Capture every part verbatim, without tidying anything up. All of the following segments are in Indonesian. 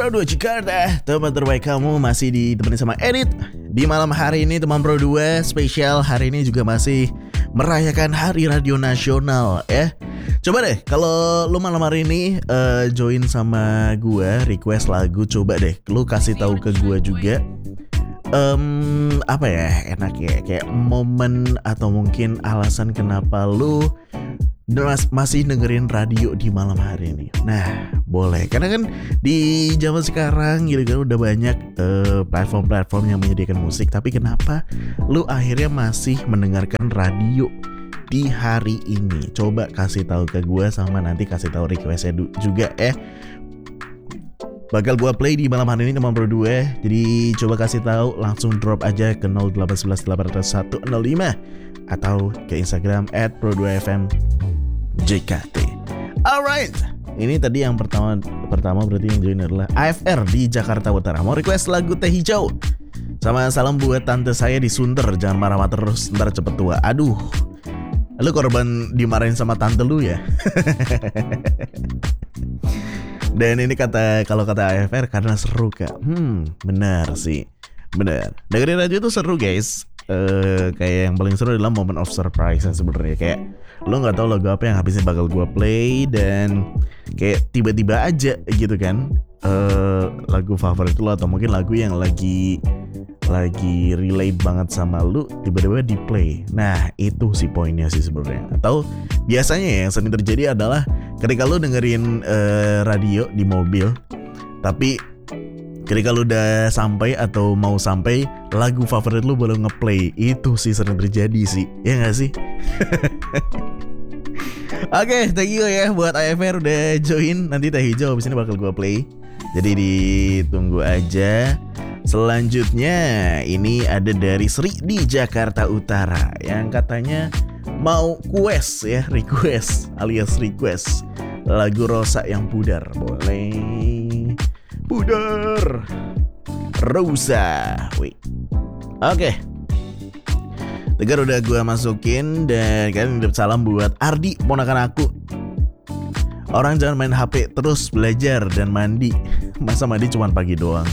Pro dua Jakarta, teman terbaik kamu masih ditemani sama Edit. Di malam hari ini teman Pro dua spesial hari ini juga masih merayakan Hari Radio Nasional ya. Coba deh kalau lu malam hari ini uh, join sama gua request lagu, coba deh lu kasih tahu ke gua juga. Um, apa ya enak ya, kayak momen atau mungkin alasan kenapa lu Mas, masih dengerin radio di malam hari ini. Nah boleh, karena kan di zaman sekarang gitu kan udah banyak uh, platform-platform yang menyediakan musik. Tapi kenapa lu akhirnya masih mendengarkan radio di hari ini? Coba kasih tahu ke gue, sama nanti kasih tahu requestnya juga eh. Bakal gue play di malam hari ini teman Pro dua. Jadi coba kasih tahu, langsung drop aja ke nol delapan satu satu delapan nol satu nol lima atau ke Instagram at pro dua f m j k t. Alright, ini tadi yang pertama pertama berarti yang join adalah A F R di Jakarta Utara. Mau request lagu Teh Hijau. Sama salam buat tante saya di Sunter, jangan marah-marah terus ntar cepet tua. Aduh, lu korban dimarahin sama tante lu ya. Dan ini kata, kalau kata A F R karena seru kak. Hmm, benar sih, benar. Dengerin radio itu seru guys. Uh, kayak yang paling seru adalah moment of surprise sebenarnya. Kayak lo nggak tahu lagu apa yang habisnya bakal gue play, dan kayak tiba-tiba aja gitu kan uh, lagu favorit lo atau mungkin lagu yang lagi lagi relate banget sama lu tiba-tiba di play. Nah itu sih poinnya sih sebenarnya. Atau biasanya ya yang sering terjadi adalah ketika lu dengerin uh, radio di mobil, tapi ketika lu udah sampai atau mau sampai, lagu favorit lu baru ngeplay. Itu sih sering terjadi sih, ya gak sih? Oke, okay, thank you ya buat A F R udah join. Nanti Teh Hijau abis ini bakal gua play, jadi ditunggu aja. Selanjutnya ini ada dari Sri di Jakarta Utara yang katanya mau quest ya, request alias request lagu Rosa yang pudar. Boleh pudar Rosa. Wait. Oke. Okay. Tegar udah gue masukin, dan kan salam buat Ardi, ponakan aku. Orang jangan main H P terus, belajar dan mandi. Masa mandi cuma pagi doang?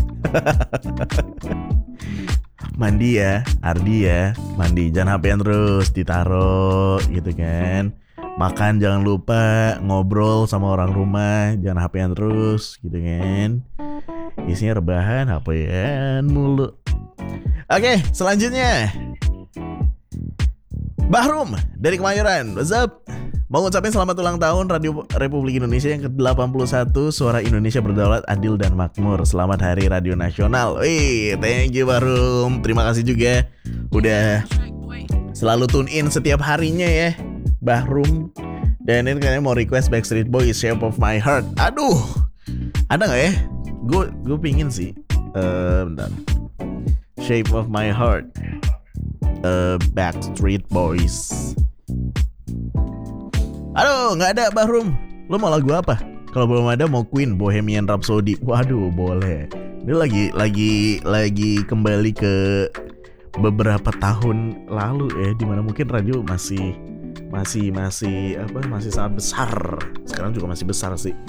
Mandi ya, Ardi ya, mandi. Jangan H P-an terus, ditaro gitu kan. Makan jangan lupa, ngobrol sama orang rumah, jangan H P-an terus gitu kan. Isinya rebahan, H P-an mulu. Oke, selanjutnya Bahrum dari Kemayoran. What's up? Mau ngucapin selamat ulang tahun Radio Republik Indonesia yang ke delapan puluh satu. Suara Indonesia berdaulat, adil dan makmur. Selamat Hari Radio Nasional. Wih, thank you Bahrum. Terima kasih juga udah selalu tune in setiap harinya ya Bahrum. Dan ini kayaknya mau request Backstreet Boys, Shape of My Heart. Aduh, ada gak ya? Gue gue pingin sih. uh, Bentar. Shape of My Heart, uh, Backstreet Boys. Aduh, nggak ada Bahrum. Lo mau lagu apa? Kalau belum ada mau Queen, Bohemian Rhapsody. Waduh, boleh. Ini lagi lagi lagi kembali ke beberapa tahun lalu ya, dimana mungkin radio masih masih masih apa masih sangat besar. Sekarang juga masih besar sih.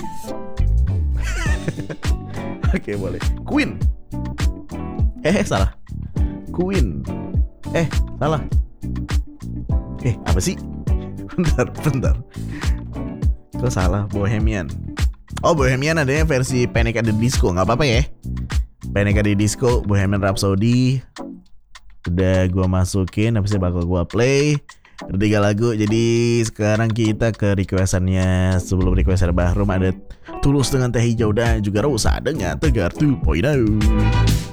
Oke, boleh. Queen. Eh, salah. Queen. Eh, salah. Eh, apa sih? Bentar, bentar. Kok salah? Bohemian. Oh, Bohemian adanya versi Panic at the Disco. Gak apa-apa ya. Panic at the Disco, Bohemian Rhapsody udah gue masukin. Habisnya bakal gue play. Ada tiga lagu. Jadi sekarang kita ke requestannya. Sebelum requestan Bahrum ada Tulus dengan Teh Hijau dan juga Rosa dengan Tegar dua titik nol.